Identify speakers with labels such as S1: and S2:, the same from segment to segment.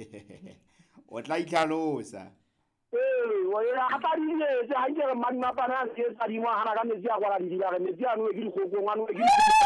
S1: O tla itlhalosa.
S2: Wa ya apa dile se ha ke manna pana se sa di wa hana ka metsi a kwala di la metsi a no e di go ngwana e di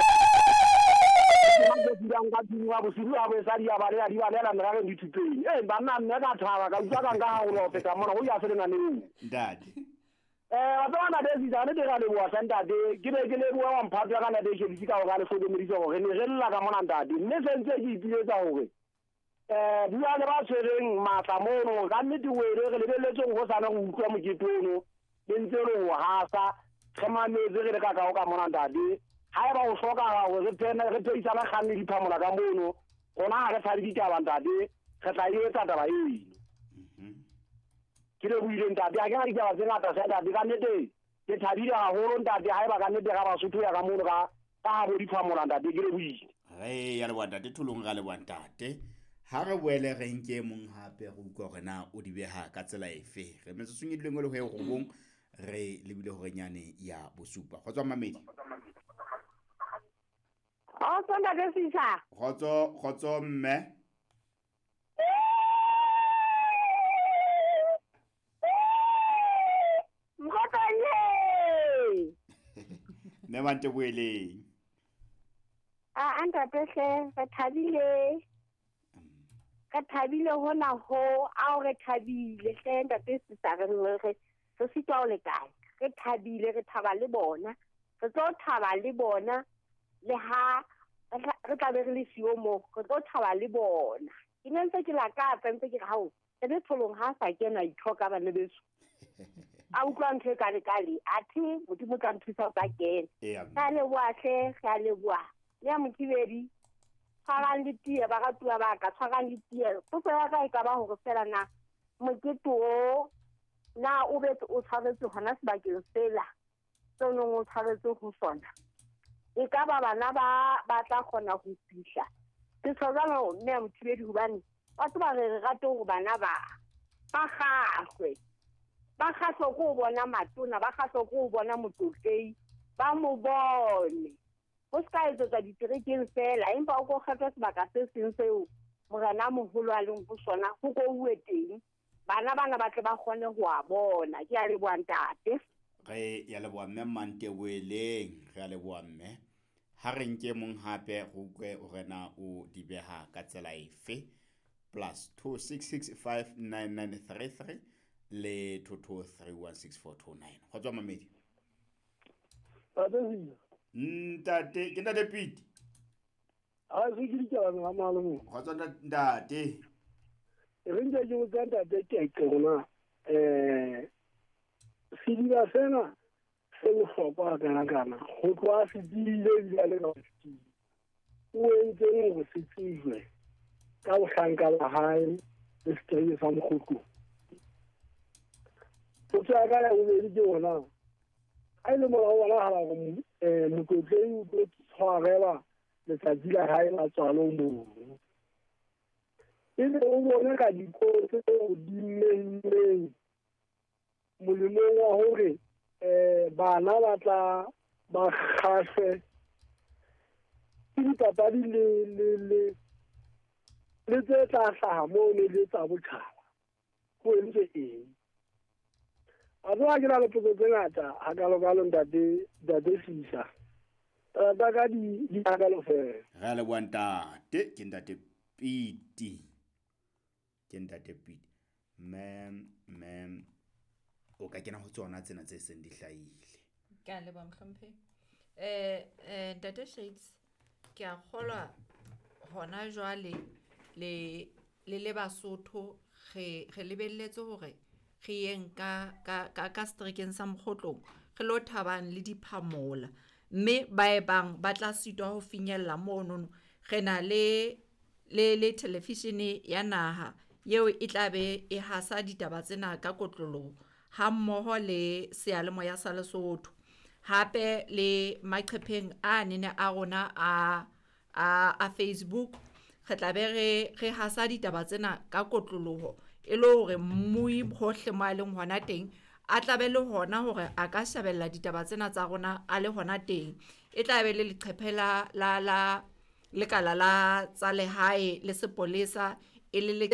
S2: mang ka di wa bo sibu a bo sa di ya ba le di ba le la mera di tuteng banna nne ka thaba ka utlwa ka nka ha o lo peta mona go ya se na neng
S1: Ndade.
S2: wa tsona de di tsane de ga le bua santa de ke be ke le bua wa mphatla kana de ke di ka go ga le so de meriso go re ne re lla ka mona ndade mme se ntse ke ipiletsa gore bua le ba tshwereng matla mono ka nnete wele re lebeletseng go sana go utlwa moketono le ntse re go hasa ge mametse re le ka kao ka mona ndade ha ba o hloka go re pheisana kganne diphamola ka mono gona ga re tshadi ditaba ndade re tla etsa taba eno ke le buile ndade a ke ga ditaba tse ngata sa ndade ka nnete ke thabile gagolo ndade ga e ba ka nnete ga basotho ya ka mono ka bo diphamola ndade ke le buile
S1: Ge ya le bua ntate tholong ga le bua ntate. Ha re boele re nke mong hape go utlwa gore na o di beha ka tsela efe. Re metsotsong e dileng le go e go bong re lebile gore nyane ya bosupa. Go tswa Mamedi.
S3: O tsona ke sisa.
S1: Khotso mme.
S3: Mkotanye.
S1: Ne mante boeleng.
S3: Anta pehle re thabile. Re thabile hona ho a re thabile hle ntate sisa re sitwa o le kae. Re thabile re thaba le bona. Re tlo thaba le bona le ha re tla be re le sio mo re tlo thaba le bona. Ke ntse ke la ka ntse ke ga o ene tholong ha sa kena ithoka ba le beso. A utlwa ntse ka le kale a thi modimo ka nthusa ka kena. Ka le bua hle ga le bua. Le mokibedi tshwarang le tie ba ka tua ba ka tshwarang le tie go tsaya ka e ka ba go fela na moketo na o betse o tshwaretse hona sebakeng sela tseno o tshwaretse go sona e ka ba bana ba tla kgona go fihla ke tsogana mme mthibedi hobane batho ba re rate go bana ba gagwe ba kgatlo go bona matona ba kgatlo go bona motlotei ba mo bone go ska etsa diterekeng fela empa o go kgatla sebaka se seng seo morena moholo a leng go sona go go uwe teng bana ba tle ba kgone go a bona ke a le bua ntate
S1: ge ya le bua mme mante boeleng ge a le bua mme ha re nke mong hape go kwe o rena o di beha ka tsela efe +2665993 le 22316429 go tswa Mamedi. Ntate ke ntate Pete
S2: a se ke ditaba ga malo mo
S1: go tswa ntate
S2: re ntse ke go tsanta ke gona se dira sena se go hloka kana go tloa se dile ya le ka se o entse go se tsijwe ka go hlanka la hae le stress sa mogotlo go tsaya ka ya go di bona a ile mo ga wala hala go motlotlei o tlo tshwarela letsatsi la hae la tswalo mo ile o bona ka dikotse o dimeng molemong wa hore bana ba tla ba kgase ke dipapadi le tse tla hlaha mo le tsa botjhaba go entse eng a tswa ke la le potso tse ngata a ka lo ntate sisa ta ka di ka lo fela
S1: ga le bua ntate ke ntate Pete mem o ka kena go tsona tsena tse seng di hlaile
S4: ka le ba mhlomphe ntate Shades ke a kgolwa hona jwale le Basotho re lebelletse hore re yeng ka strekeng sa Mokgotlong re lo thabang le diphamola mme ba ebang ba tla sitwa ho finyella mono re na le television ya naha yeo e tla be e hasa ditaba tsena ka kotloloho ha mmoho le seyalemoya sa Lesotho hape le maqepheng a nene a rona a Facebook re tla be re hasa ditaba tsena ka kotloloho e le hore mmui hohle mo a leng hona teng a tla be le hona hore a ka shebella ditaba tsena tsa rona a le hona teng e tla be le leqephela la lekala la tsa lehae le sepolesa e le